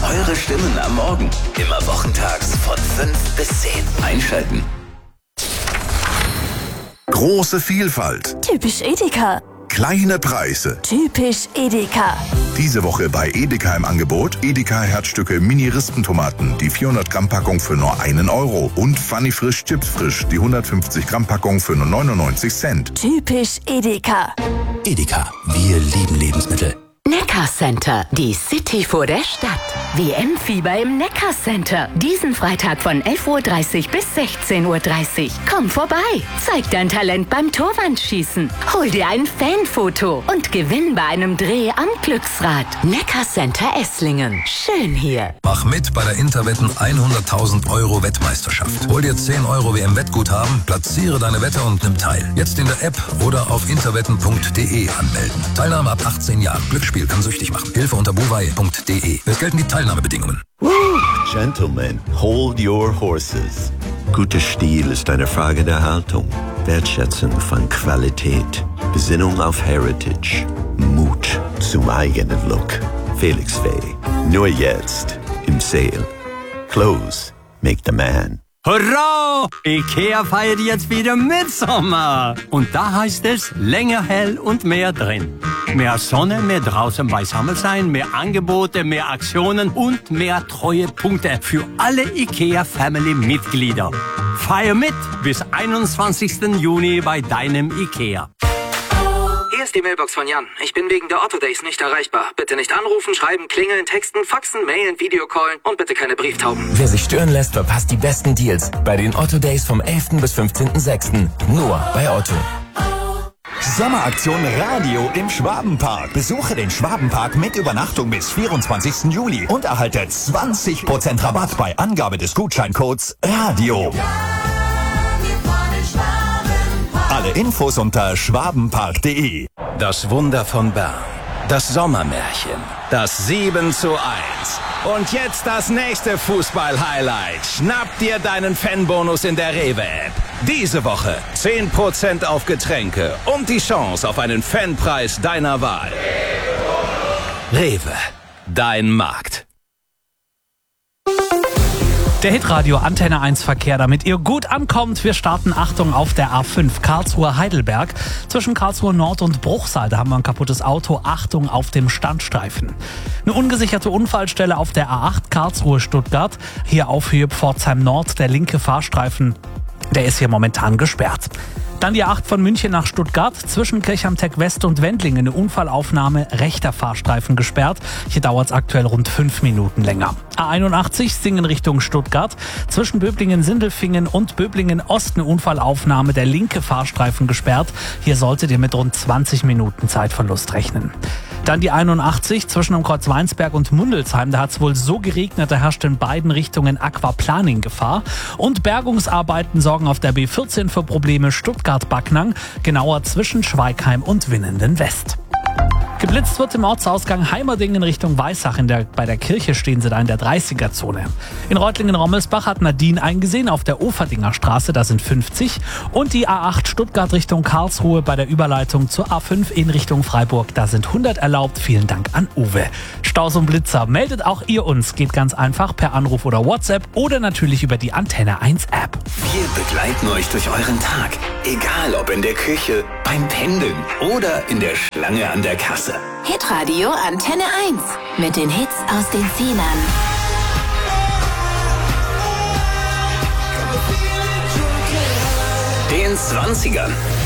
Eure Stimmen am Morgen. Immer wochentags von 5 bis 10. Einschalten. Große Vielfalt. Typisch Edeka. Kleine Preise. Typisch Edeka. Diese Woche bei Edeka im Angebot Edeka Herzstücke Mini-Rispentomaten, die 400 Gramm Packung für nur 1 Euro und Funny Frisch Chips Frisch, die 150 Gramm Packung für nur 99 Cent. Typisch Edeka. Edeka, wir lieben Lebensmittel. Neckarcenter, die City vor der Stadt. WM-Fieber im Neckarcenter. Diesen Freitag von 11.30 Uhr bis 16.30 Uhr. Komm vorbei, zeig dein Talent beim Torwandschießen. Hol dir ein Fanfoto und gewinn bei einem Dreh am Glücksrad. Neckarcenter Esslingen. Schön hier. Mach mit bei der Interwetten 100.000 Euro Wettmeisterschaft. Hol dir 10 Euro WM-Wettguthaben, platziere deine Wette und nimm teil. Jetzt in der App oder auf interwetten.de anmelden. Teilnahme ab 18 Jahren. Glücksspiel kann süchtig machen. Hilfe unter buwei.de. Es gelten die Teilnahmebedingungen. Gentlemen, hold your horses. Guter Stil ist eine Frage der Haltung, Wertschätzung von Qualität, Besinnung auf Heritage, Mut zum eigenen Look. Felix Faye, nur jetzt im Sale. Clothes make the man. Hurra! Ikea feiert jetzt wieder Mitsommer. Und da heißt es länger hell und mehr drin. Mehr Sonne, mehr draußen beisammen sein, mehr Angebote, mehr Aktionen und mehr Treuepunkte für alle Ikea-Family-Mitglieder. Feier mit bis 21. Juni bei deinem Ikea. Hier ist die Mailbox von Jan. Ich bin wegen der Otto Days nicht erreichbar. Bitte nicht anrufen, schreiben, klingeln, texten, faxen, mailen, Videocallen und bitte keine Brieftauben. Wer sich stören lässt, verpasst die besten Deals bei den Otto Days vom 11. bis 15.06. Nur bei Otto. Sommeraktion Radio im Schwabenpark. Besuche den Schwabenpark mit Übernachtung bis 24. Juli und erhalte 20% Rabatt bei Angabe des Gutscheincodes RADIO. Alle Infos unter schwabenpark.de. Das Wunder von Bern. Das Sommermärchen. Das 7:1. Und jetzt das nächste Fußball-Highlight. Schnapp dir deinen Fanbonus in der Rewe-App. Diese Woche 10% auf Getränke und die Chance auf einen Fanpreis deiner Wahl. Rewe. Dein Markt. Der Hitradio Antenne 1 Verkehr, damit ihr gut ankommt. Wir starten, Achtung, auf der A5 Karlsruhe-Heidelberg. Zwischen Karlsruhe Nord und Bruchsal, da haben wir ein kaputtes Auto. Achtung auf dem Standstreifen. Eine ungesicherte Unfallstelle auf der A8 Karlsruhe-Stuttgart. Hier Aufhöhe Pforzheim Nord, der linke Fahrstreifen, der ist hier momentan gesperrt. Dann die A8 von München nach Stuttgart, zwischen Kirchhamtech West und Wendlingen eine Unfallaufnahme, rechter Fahrstreifen gesperrt. Hier dauert es aktuell rund 5 Minuten länger. A81 Singen Richtung Stuttgart, zwischen Böblingen-Sindelfingen und Böblingen-Ost eine Unfallaufnahme, der linke Fahrstreifen gesperrt. Hier solltet ihr mit rund 20 Minuten Zeitverlust rechnen. Dann die 81 zwischen dem Kreuz Weinsberg und Mundelsheim. Da hat es wohl so geregnet, da herrscht in beiden Richtungen Aquaplaning-Gefahr. Und Bergungsarbeiten sorgen auf der B14 für Probleme Stuttgart-Backnang, genauer zwischen Schweigheim und Winnenden West. Geblitzt wird im Ortsausgang Heimerdingen Richtung Weissach. Bei der Kirche stehen sie da in der 30er-Zone. In Reutlingen-Rommelsbach hat Nadine eingesehen auf der Oferdinger Straße, da sind 50. Und die A8 Stuttgart Richtung Karlsruhe bei der Überleitung zur A5 in Richtung Freiburg, da sind 100 erlaubt. Vielen Dank an Uwe. Staus und Blitzer, meldet auch ihr uns. Geht ganz einfach per Anruf oder WhatsApp oder natürlich über die Antenne 1 App. Wir begleiten euch durch euren Tag. Egal ob in der Küche, beim Pendeln oder in der Schlange an der Kasse. Hitradio Antenne 1 mit den Hits aus den 10ern. Den 20ern.